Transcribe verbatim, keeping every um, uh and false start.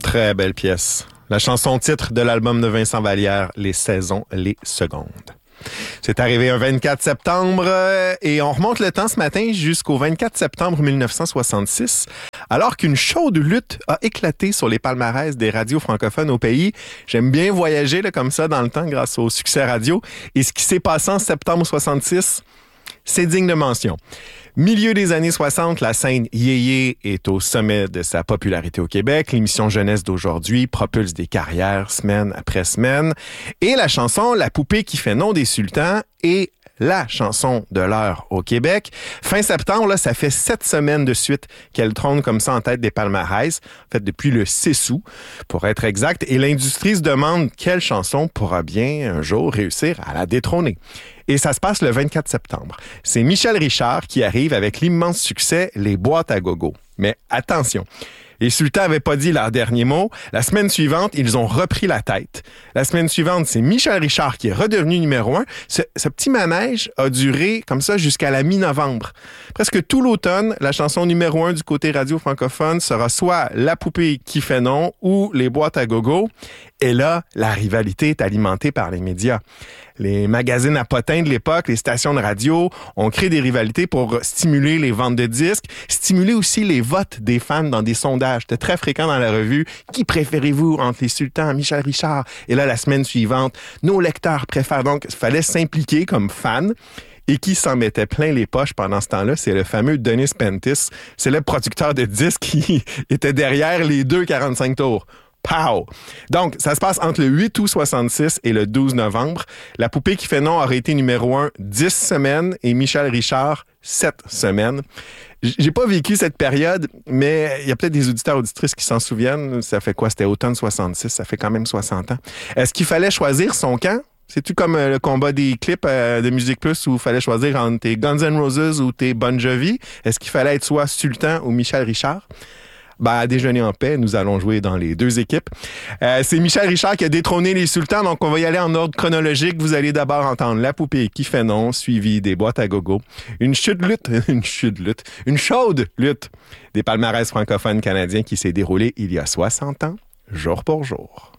Très belle pièce. La chanson titre de l'album de Vincent Vallière, Les saisons, les secondes. C'est arrivé un vingt-quatre septembre et on remonte le temps ce matin jusqu'au vingt-quatre septembre mille neuf cent soixante-six, alors qu'une chaude lutte a éclaté sur les palmarès des radios francophones au pays. J'aime bien voyager là, comme ça dans le temps grâce au succès radio. Et ce qui s'est passé en septembre soixante-six, c'est digne de mention. Milieu des années soixante, la scène yéyé est au sommet de sa popularité au Québec. L'émission Jeunesse d'aujourd'hui propulse des carrières semaine après semaine. Et la chanson La poupée qui fait nom des sultans est la chanson de l'heure au Québec. Fin septembre, là, ça fait sept semaines de suite qu'elle trône comme ça en tête des palmarès. En fait, depuis le six août, pour être exact. Et l'industrie se demande quelle chanson pourra bien un jour réussir à la détrôner. Et ça se passe le vingt-quatre septembre. C'est Michel Richard qui arrive avec l'immense succès Les boîtes à gogo. Mais attention, les sultans n'avaient pas dit leur dernier mot. La semaine suivante, ils ont repris la tête. La semaine suivante, c'est Michel Richard qui est redevenu numéro un. Ce, ce petit manège a duré comme ça jusqu'à la mi-novembre. Presque tout l'automne, la chanson numéro un du côté radio francophone sera soit La poupée qui fait nom ou Les boîtes à gogo. Et là, la rivalité est alimentée par les médias. Les magazines à potins de l'époque, les stations de radio ont créé des rivalités pour stimuler les ventes de disques, stimuler aussi les votes des fans dans des sondages. C'était très fréquent dans la revue. Qui préférez-vous entre les sultans, Michel Richard? Et là, la semaine suivante, nos lecteurs préfèrent. Donc, il fallait s'impliquer comme fan. Et qui s'en mettait plein les poches pendant ce temps-là, c'est le fameux Denis Pentis. C'est le producteur de disques qui était derrière les deux quarante-cinq tours. Pow! Donc, ça se passe entre le huit août soixante-six et le douze novembre. La poupée qui fait nom aurait été numéro un dix semaines et Michel Richard, sept semaines. J'ai pas vécu cette période, mais il y a peut-être des auditeurs auditrices qui s'en souviennent. Ça fait quoi? C'était automne soixante-six, ça fait quand même soixante ans. Est-ce qu'il fallait choisir son camp? C'est-tu comme le combat des clips euh, de Musique Plus où il fallait choisir entre tes Guns N' Roses ou tes Bon Jovi? Est-ce qu'il fallait être soit Sultan ou Michel Richard? Ben, à déjeuner en paix, nous allons jouer dans les deux équipes. Euh, c'est Michel Richard qui a détrôné les sultans, donc on va y aller en ordre chronologique. Vous allez d'abord entendre La poupée qui fait nom, suivi des boîtes à gogo. Une chute lutte, une chute lutte, une chaude lutte des palmarès francophones canadiens qui s'est déroulée il y a soixante ans, jour pour jour.